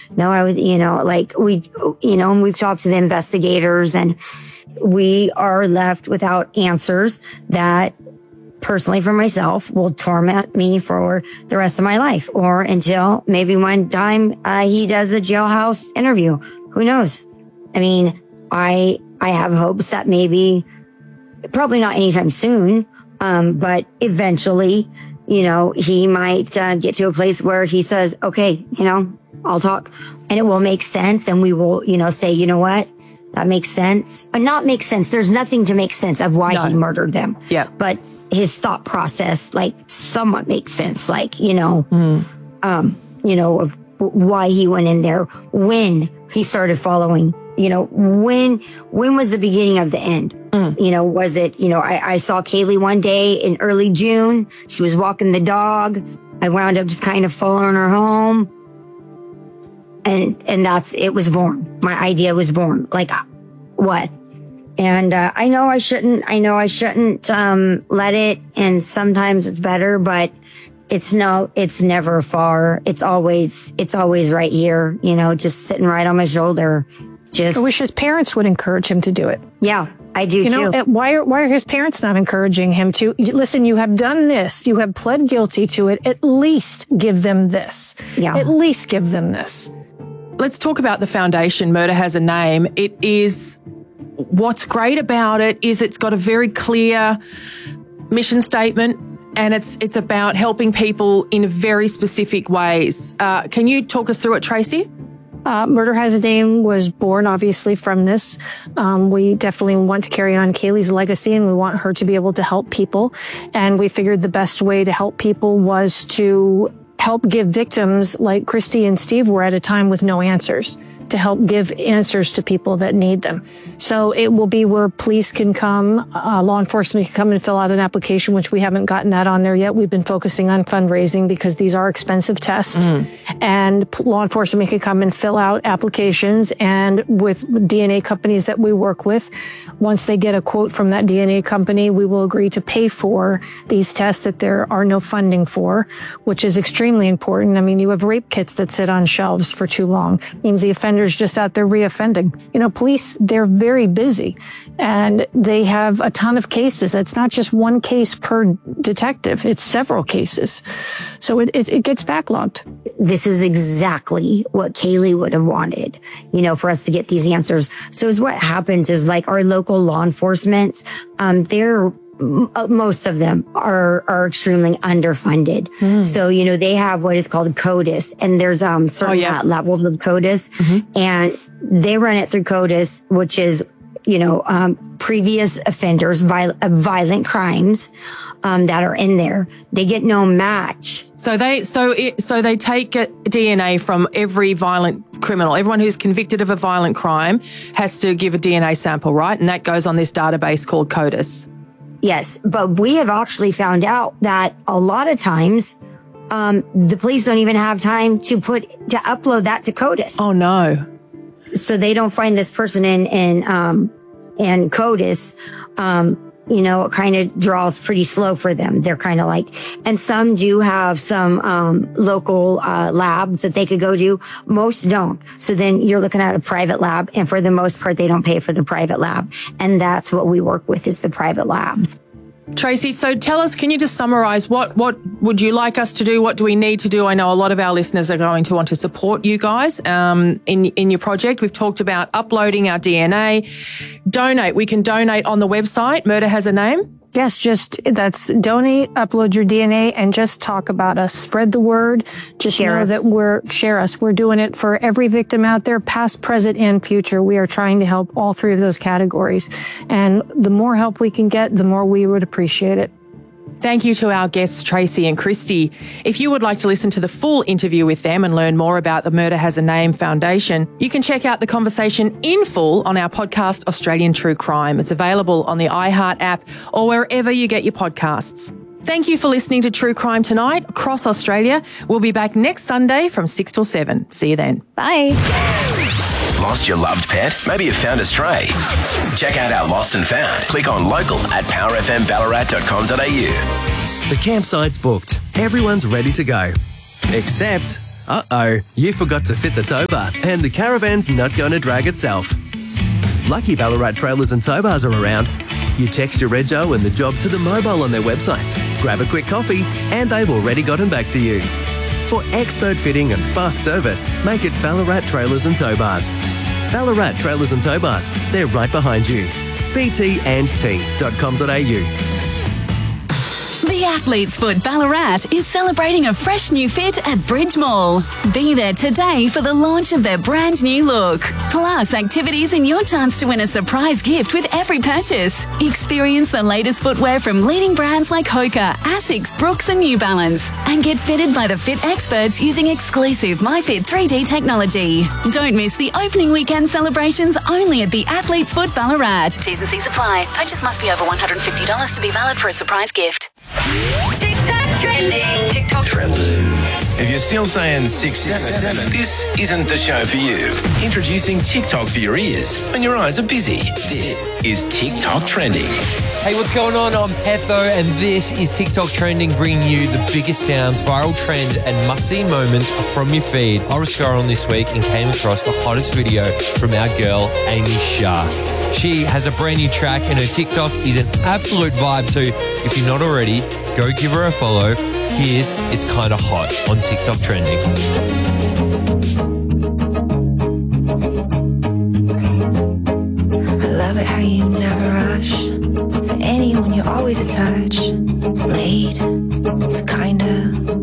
No, I was, and we've talked to the investigators, and we are left without answers that personally for myself will torment me for the rest of my life, or until maybe one time he does a jailhouse interview. Who knows? I mean, I have hopes that maybe, probably not anytime soon, but eventually, he might get to a place where he says, okay, I'll talk, and it will make sense, and we will, say, you know what? That makes sense. Not make sense. There's nothing to make sense of why he murdered them. Yeah. But his thought process, somewhat makes sense. Of why he went in there, when he started following, when was the beginning of the end? Was it, I saw Kaylee one day in early June. She was walking the dog. I wound up just kind of following her home. And it was born. My idea was born. What? And I know I shouldn't let it, and sometimes it's better, but it's never far. It's always right here, just sitting right on my shoulder. I wish his parents would encourage him to do it. Yeah, I do too. Why are his parents not encouraging him to? Listen, you have done this. You have pled guilty to it. At least give them this. Yeah. At least give them this. Let's talk about the foundation, Murder Has a Name. What's great about it is it's got a very clear mission statement, and it's about helping people in very specific ways. Can you talk us through it, Tracy? Murder Has a Name was born, obviously, from this. We definitely want to carry on Kaylee's legacy, and we want her to be able to help people. And we figured the best way to help people was to help give victims like Christy and Steve were at a time with no answers, to help give answers to people that need them. So it will be where police can come, law enforcement can come and fill out an application, which we haven't gotten that on there yet. We've been focusing on fundraising because these are expensive tests. And law enforcement can come and fill out applications. And with DNA companies that we work with, once they get a quote from that DNA company, we will agree to pay for these tests that there are no funding for, which is extremely important. I mean, you have rape kits that sit on shelves for too long. It means the offender's just out there reoffending. Police, they're very busy, and they have a ton of cases. It's not just one case per detective. It's several cases. So it gets backlogged. This is exactly what Kaylee would have wanted, for us to get these answers. So what happens is our local law enforcement, most of them are extremely underfunded. So, they have what is called CODIS, and there's certain levels of CODIS, and they run it through CODIS, which is, previous offenders, violent crimes, that are in there. They get no match. So they take DNA from every violent criminal. Everyone who's convicted of a violent crime has to give a DNA sample, right? And that goes on this database called CODIS. Yes, but we have actually found out that a lot of times, the police don't even have time to upload that to CODIS. Oh no! So they don't find this person in CODIS. It kind of draws pretty slow for them. They're kind of and some do have some local labs that they could go to. Most don't. So then you're looking at a private lab, and for the most part, they don't pay for the private lab. And that's what we work with, is the private labs. Tracy, so tell us, can you just summarize what would you like us to do? What do we need to do? I know a lot of our listeners are going to want to support you guys in your project. We've talked about uploading our DNA. Donate. We can donate on the website, Murder Has a Name. Yes, that's donate, upload your DNA, and just talk about us. Spread the word. Just share us. We're doing it for every victim out there, past, present, and future. We are trying to help all three of those categories. And the more help we can get, the more we would appreciate it. Thank you to our guests, Tracy and Christy. If you would like to listen to the full interview with them and learn more about the Murder Has a Name Foundation, you can check out the conversation in full on our podcast, Australian True Crime. It's available on the iHeart app or wherever you get your podcasts. Thank you for listening to True Crime Tonight across Australia. We'll be back next Sunday from 6 till 7. See you then. Bye. Lost your loved pet? Maybe you found a stray. Check out our Lost and Found. Click on local at powerfmballarat.com.au. The campsite's booked. Everyone's ready to go. Except Uh-oh, you forgot to fit the tow bar and the caravan's not going to drag itself. Lucky Ballarat Trailers and Tow Bars are around. You text your rego and the job to the mobile on their website. Grab a quick coffee and they've already gotten back to you. For expert fitting and fast service, make it Ballarat Trailers and Tow Bars. Ballarat Trailers and Tow Bars, they're right behind you. btandt.com.au. The Athlete's Foot Ballarat is celebrating a fresh new fit at Bridge Mall. Be there today for the launch of their brand new look. Plus, activities and your chance to win a surprise gift with every purchase. Experience the latest footwear from leading brands like Hoka, Asics, Brooks and New Balance. And get fitted by the fit experts using exclusive MyFit 3D technology. Don't miss the opening weekend celebrations only at the Athlete's Foot Ballarat. T's and C's apply. Purchase must be over $150 to be valid for a surprise gift. TikTok trending. TikTok trending. If you're still saying 677, this isn't the show for you. Introducing TikTok for your ears when your eyes are busy. This is TikTok trending. Hey, what's going on? I'm Petho, and this is TikTok Trending, bringing you the biggest sounds, viral trends, and must-see moments from your feed. I was scrolling this week and came across the hottest video from our girl, Amy Shah. She has a brand new track, and her TikTok is an absolute vibe. So if you're not already, go give her a follow. Here's It's Kinda Hot on TikTok Trending. I love it how you never rush. For anyone, you're always a touch late. It's kinda